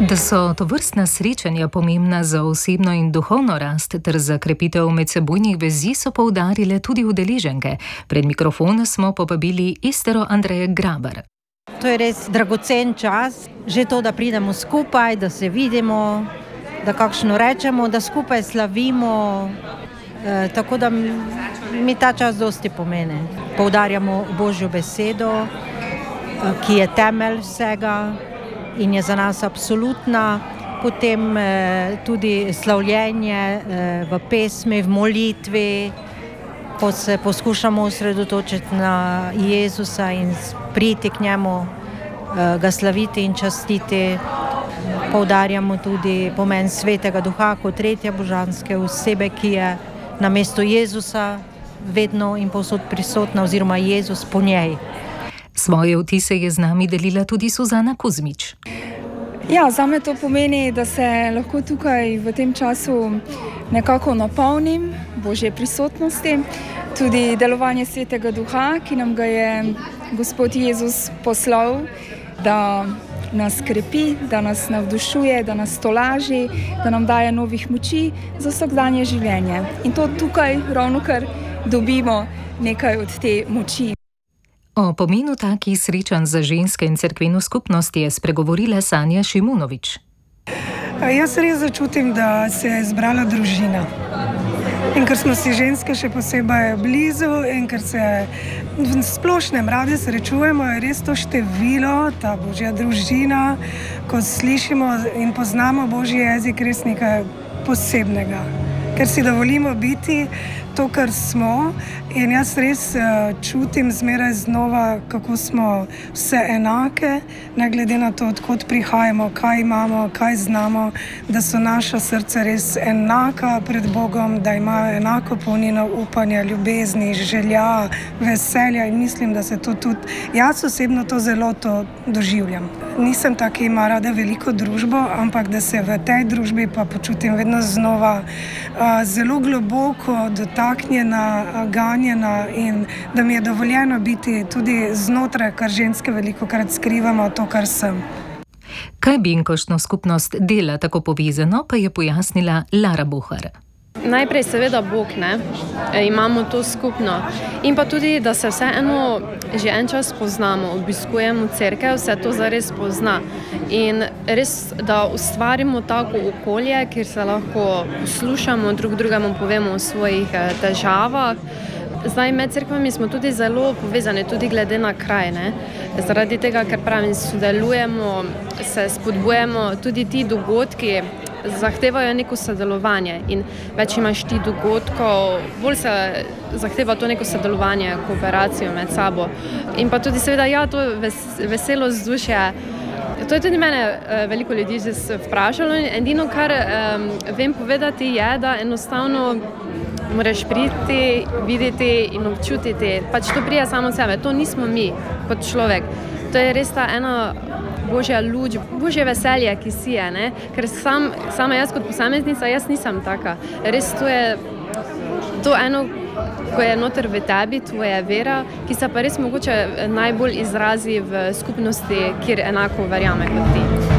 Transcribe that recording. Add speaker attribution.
Speaker 1: Da so tovrstna srečanja pomembna za osebno in duhovno rast ter za krepitev medsebojnih vezi, so poudarile tudi udeleženke. Pred mikrofon smo povabili Estero Andreje Grabar.
Speaker 2: To je res dragocen čas, že to, da pridemo skupaj, da se vidimo, da kakšno rečemo, da skupaj slavimo. Tako da mi ta čas dosti pomeni. Poudarjamo Božjo besedo, ki je temelj vsega in je za nas absolutna. Potem tudi slavljenje v pesmi, v molitvi, ko se poskušamo osredotočiti na Jezusa in priti k njemu, ga slaviti in častiti. Poudarjamo tudi pomen Svetega Duha kot tretje božanske osebe, ki je na mesto Jezusa vedno in povsod prisotna, oziroma Jezus po njej.
Speaker 1: Svoje vtise je z nami delila tudi Suzana Kuzmič.
Speaker 3: Ja, zame to pomeni, da se lahko tukaj v tem času nekako napolnim Božje prisotnosti, tudi delovanje Svetega Duha, ki nam ga je Gospod Jezus poslal, da nas krepi, da nas navdušuje, da nas tolaži, da nam daje novih moči za vsakdanje življenje. In to tukaj ravnokar dobimo nekaj od te moči.
Speaker 1: O pomenu takih srečanj za ženske in cerkveno skupnost je spregovorila Sanja Šimunovič.
Speaker 4: Jaz res začutim, da se je zbrala družina. In ker smo si ženske še posebej blizu in ker se v splošnem radi srečujemo, je res to število, ta Božja družina, ko slišimo in poznamo Božji jezik, res nekaj posebnega. Ker si dovolimo biti to, kar smo, in jaz res čutim zmeraj znova, kako smo vse enake, ne glede na to, odkot prihajamo, kaj imamo, kaj znamo, da so naša srca res enaka pred Bogom, da imajo enako polnino upanja, ljubezni, želja, veselja, in mislim, da se to tudi, jaz osebno to zelo doživljam. Nisem tak, ki ima rada veliko družbo, ampak da se v tej družbi pa počutim vedno znova zelo globoko dotaknjena, ganjena, in da mi je dovoljeno biti tudi znotraj, kar ženske velikokrat skrivamo, to, kar sem.
Speaker 1: Kaj binkoštno skupnost dela tako povezano, pa je pojasnila Lara Buhar.
Speaker 5: Najprej seveda Bog, imamo to skupno. In pa tudi, da se vseeno že en čas poznamo, obiskujemo cerkev, vse to zares pozna. In res, da ustvarimo tako okolje, kjer se lahko poslušamo, drug drugemu povemo o svojih težavah. Zdaj, med cerkvami smo tudi zelo povezani, tudi glede na kraj, Zaradi tega, ker pravim, sodelujemo, se spodbujamo, tudi ti dogodki zahtevajo neko sodelovanje, in več imaš ti dogodkov, bolj se zahteva to neko sodelovanje, kooperacijo med sabo. In pa tudi seveda, to veselo vzdušje. To je tudi mene veliko ljudi že vprašalo, in edino, kar vem povedati, je, da enostavno moraš priti, videti in občutiti. Pač to prija samo od sebe, to nismo mi kot človek. To je res ta ena Božja luč, Božje veselje, ki si je, Ker sama jaz kot posameznica, jaz nisem taka. Res to je to eno, ko je noter v tebi, tvoja vera, ki se pa res mogoče najbolj izrazi v skupnosti, kjer enako verjame kot ti.